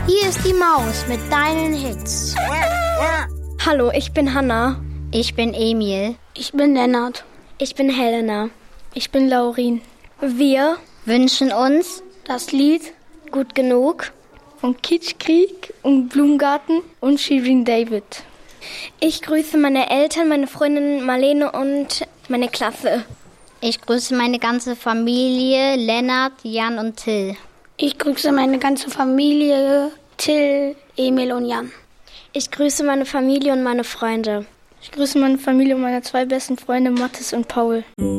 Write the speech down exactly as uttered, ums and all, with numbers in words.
Hier ist die Maus mit deinen Hits. Hallo, ich bin Hanna. Ich bin Emil. Ich bin Lennart. Ich bin Helena. Ich bin Laurin. Wir wünschen uns das Lied Gut genug von Kitschkrieg und Blumengarten und Shirin David. Ich grüße meine Eltern, meine Freundin Marlene und meine Klasse. Ich grüße meine ganze Familie, Lennart, Jan und Till. Ich grüße meine ganze Familie, Till, Emil und Jan. Ich grüße meine Familie und meine Freunde. Ich grüße meine Familie und meine zwei besten Freunde, Mathis und Paul.